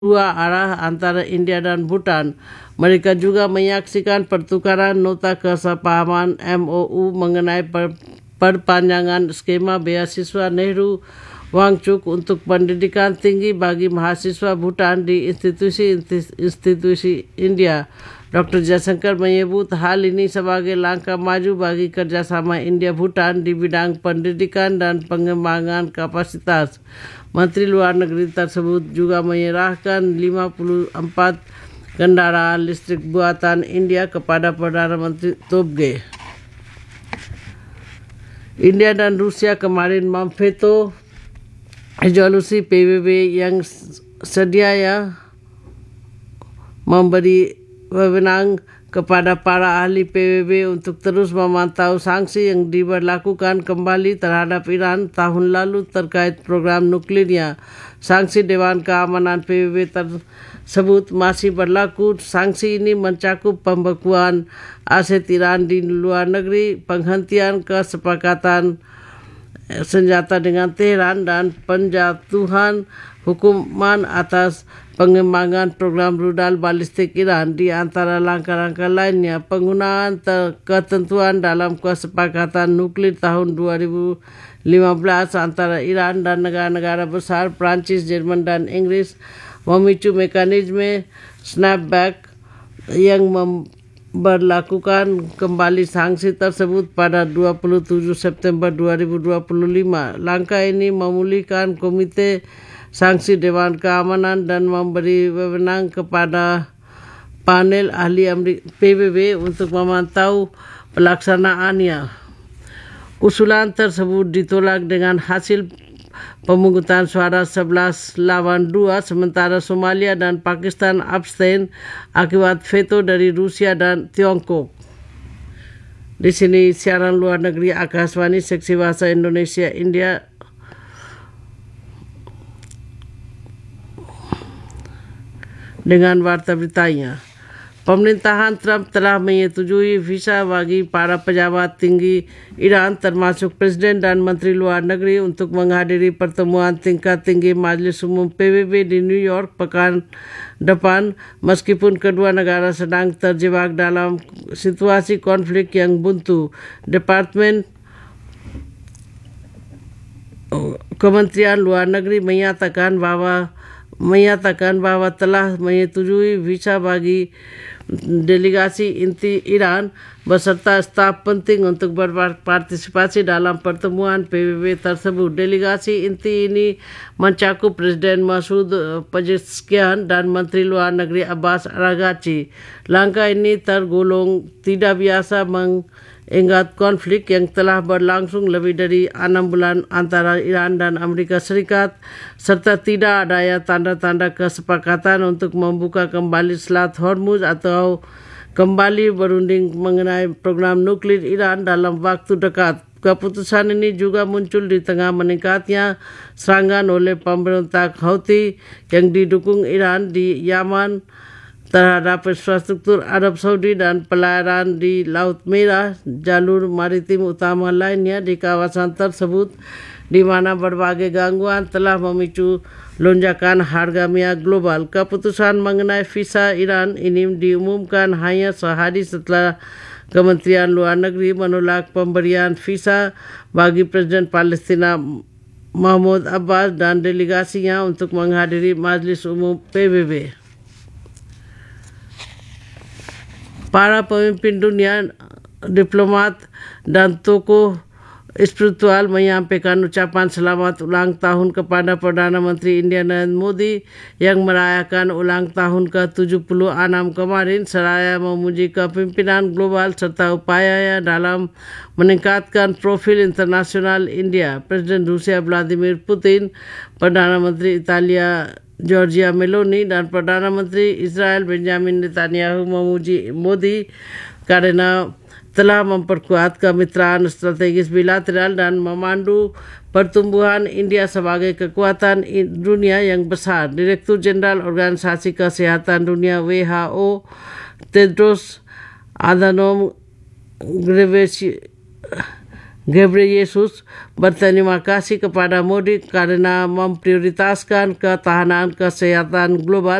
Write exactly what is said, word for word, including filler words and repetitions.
dua arah antara India dan Bhutan. Mereka juga menyaksikan pertukaran nota kesepahaman M O U mengenai per, perpanjangan skema beasiswa Nehru Wangchuk untuk pendidikan tinggi bagi mahasiswa Bhutan di institusi-institusi India. Doktor Jaishankar menyebut hal ini sebagai langkah maju bagi kerjasama India-Bhutan di bidang pendidikan dan pengembangan kapasitas. Menteri Luar Negeri tersebut juga menyerahkan lima puluh empat kendaraan listrik buatan India kepada Perdana Menteri Tobge. India dan Rusia kemarin memveto resolusi P B B yang sedia memberi wewenang kepada para ahli P B B untuk terus memantau sanksi yang diberlakukan kembali terhadap Iran tahun lalu terkait program nuklirnya. Sanksi Dewan Keamanan P B B tersebut masih berlaku. Sanksi ini mencakup pembekuan aset Iran di luar negeri, penghentian kesepakatan senjata dengan Tehran, dan penjatuhan hukuman atas pengembangan program rudal balistik Iran. Di antara langkah-langkah lainnya, penggunaan ketentuan dalam kesepakatan nuklir tahun dua ribu lima belas antara Iran dan negara-negara besar Prancis, Jerman, dan Inggris memicu mekanisme snapback yang memberlakukan kembali sanksi tersebut pada dua puluh tujuh September dua ribu dua puluh lima. Langkah ini memulihkan Komite Sanksi Dewan Keamanan dan memberi wewenang kepada panel ahli P B B untuk memantau pelaksanaannya. Usulan tersebut ditolak dengan hasil pemungutan suara sebelas lawan dua, sementara Somalia dan Pakistan abstain akibat veto dari Rusia dan Tiongkok. Di sini siaran luar negeri Akashvani Seksi Bahasa Indonesia India. Dengan warta beritanya, pemerintahan Trump telah menyetujui visa bagi para pejabat tinggi Iran termasuk Presiden dan Menteri Luar Negeri untuk menghadiri pertemuan tingkat tinggi Majelis Umum P B B di New York pekan depan, meskipun kedua negara sedang terjebak dalam situasi konflik yang buntu. Departemen Kementerian Luar Negeri menyatakan bahwa menyatakan bahwa telah menyetujui visa bagi delegasi inti Iran beserta staf penting untuk berpartisipasi dalam pertemuan P B B tersebut. Delegasi inti ini mencakup Presiden Masoud Pezeshkian dan Menteri Luar Negeri Abbas Araghchi. Langkah ini tergolong tidak biasa mengingat konflik yang telah berlangsung lebih dari enam bulan antara Iran dan Amerika Serikat, serta tidak adanya tanda-tanda kesepakatan untuk membuka kembali Selat Hormuz atau kembali berunding mengenai program nuklir Iran dalam waktu dekat. Keputusan ini juga muncul di tengah meningkatnya serangan oleh pemberontak Houthi yang didukung Iran di Yaman terhadap infrastruktur Arab Saudi dan pelayaran di Laut Merah, jalur maritim utama lainnya di kawasan tersebut, di mana berbagai gangguan telah memicu lonjakan harga minyak global. Keputusan mengenai visa Iran ini diumumkan hanya sehari setelah Kementerian Luar Negeri menolak pemberian visa bagi Presiden Palestina Mahmud Abbas dan delegasinya untuk menghadiri Majelis Umum P B B. Para pemimpin dunia, diplomat, dan tokoh spiritual menyampaikan ucapan selamat ulang tahun kepada Perdana Menteri India Narendra Modi yang merayakan ulang tahun ke tujuh puluh enam kemarin, seraya memuji kepimpinan global serta upayanya dalam meningkatkan profil internasional India. Presiden Rusia Vladimir Putin, Perdana Menteri Italia Giorgia Meloni, dan Perdana Menteri Israel Benjamin Netanyahu memuji Modi karena telah memperkuat kemitraan strategis bilateral dan memandu pertumbuhan India sebagai kekuatan dunia yang besar. Direktur Jenderal Organisasi Kesehatan Dunia W H O Tedros Adhanom Ghebreyesus berterima kasih kepada Modi karena memprioritaskan ketahanan kesehatan global